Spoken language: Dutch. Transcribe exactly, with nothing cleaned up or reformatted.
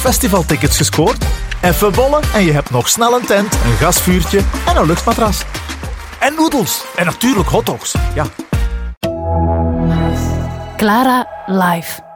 festivaltickets gescoord? Even bollen en je hebt nog snel een tent, een gasvuurtje en een luchtmatras. En noedels. En natuurlijk hotdogs. Ja. Clara live.